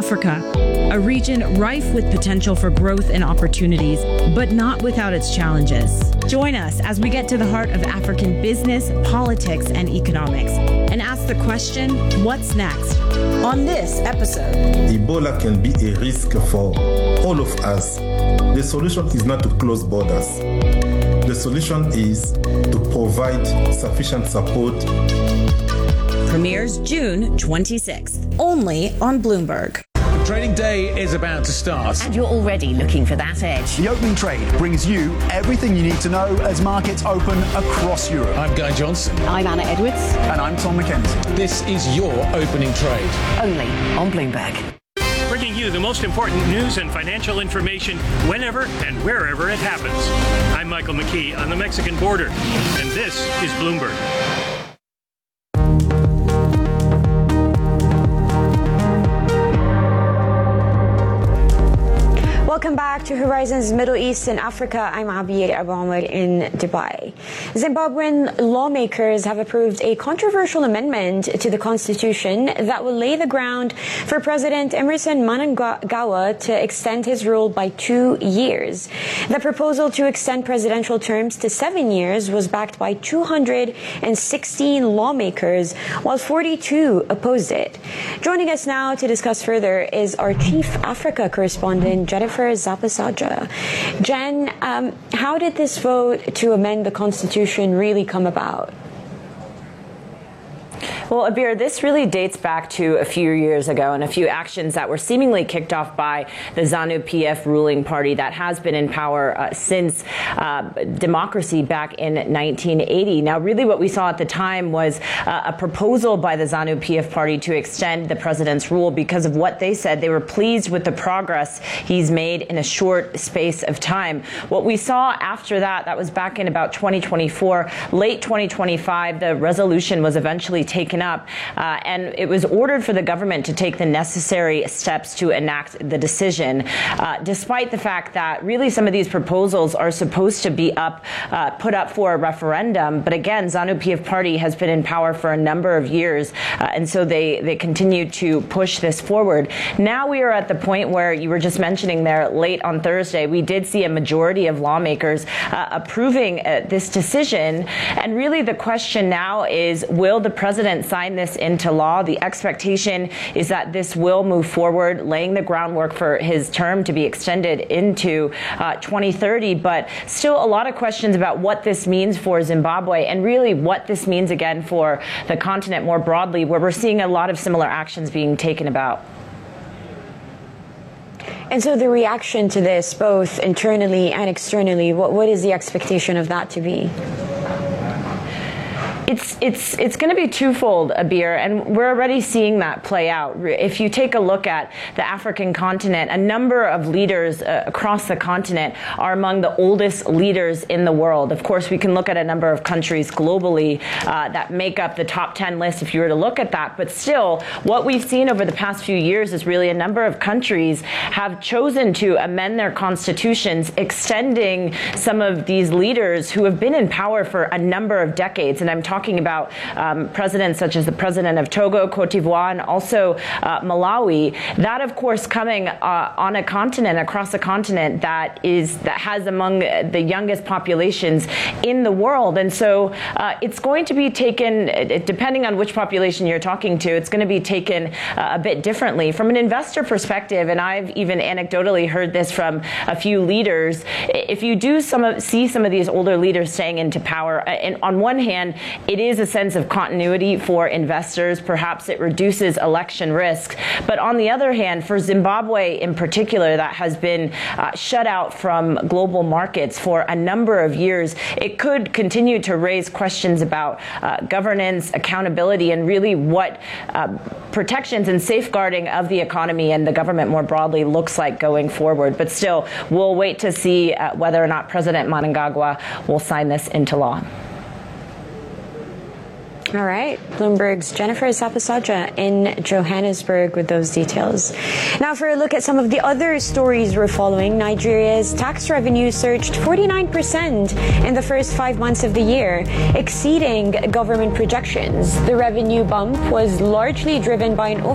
Africa, a region rife with potential for growth and opportunities, but not without its challenges. Join us as we get to the heart of African business, politics, and economics, and ask the question, what's next? On this episode, Ebola can be a risk for all of us. The solution is not to close borders. The solution is to provide sufficient support. Premieres June 26th, only on Bloomberg. Trading day is about to start. And you're already looking for that edge. The Opening Trade brings you everything you need to know as markets open across Europe. I'm Guy Johnson. I'm Anna Edwards. And I'm Tom McKenzie. This is your Opening Trade. Only on Bloomberg. Bringing you the most important news and financial information whenever and wherever it happens. I'm Michael McKee on the Mexican border, and this is Bloomberg. Welcome back to Horizons Middle East and Africa. I'm Abir Abu Omar in Dubai. Zimbabwean lawmakers have approved a controversial amendment to the constitution that will lay the ground for President Emmerson Mnangagwa to extend his rule by 2 years. The proposal to extend presidential terms to 7 years was backed by 216 lawmakers, while 42 opposed it. Joining us now to discuss further is our Chief Africa correspondent, Jennifer Zapasaja. Jen, how did this vote to amend the Constitution really come about? Well, Abir, this really dates back to a few years ago and a few actions that were seemingly kicked off by the ZANU-PF ruling party that has been in power since democracy back in 1980. Now, really what we saw at the time was a proposal by the ZANU-PF party to extend the president's rule because of what they said. They were pleased with the progress he's made in a short space of time. What we saw after that was back in about 2024, late 2025, the resolution was eventually taken up, and it was ordered for the government to take the necessary steps to enact the decision, despite the fact that really some of these proposals are supposed to be put up for a referendum. But again, ZANU-PF party has been in power for a number of years, and so they continue to push this forward. Now we are at the point where you were just mentioning there, late on Thursday, we did see a majority of lawmakers approving this decision. And really the question now is, will the president sign this into law? The expectation is that this will move forward, laying the groundwork for his term to be extended into 2030. But still a lot of questions about what this means for Zimbabwe and really what this means again for the continent more broadly, where we're seeing a lot of similar actions being taken about. And so the reaction to this, both internally and externally, what is the expectation of that to be? It's going to be twofold, Abir, and we're already seeing that play out. If you take a look at the African continent, a number of leaders across the continent are among the oldest leaders in the world. Of course, we can look at a number of countries globally that make up the top 10 list if you were to look at that. But still, what we've seen over the past few years is really a number of countries have chosen to amend their constitutions, extending some of these leaders who have been in power for a number of decades. And I'm talking about presidents such as the president of Togo, Cote d'Ivoire, and also Malawi. That, of course, coming on a continent, across a continent that has among the youngest populations in the world. And so it's going to be taken, depending on which population you're talking to, it's going to be taken a bit differently. From an investor perspective, and I've even anecdotally heard this from a few leaders, if you do see some of these older leaders staying into power, and on one hand, it is a sense of continuity for investors. Perhaps it reduces election risk. But on the other hand, for Zimbabwe in particular, that has been shut out from global markets for a number of years, it could continue to raise questions about governance, accountability, and really what protections and safeguarding of the economy and the government more broadly looks like going forward. But still, we'll wait to see whether or not President Mnangagwa will sign this into law. All right. Bloomberg's Jennifer Zapasaja in Johannesburg with those details. Now for a look at some of the other stories we're following, Nigeria's tax revenue surged 49% in the first 5 months of the year, exceeding government projections. The revenue bump was largely driven by an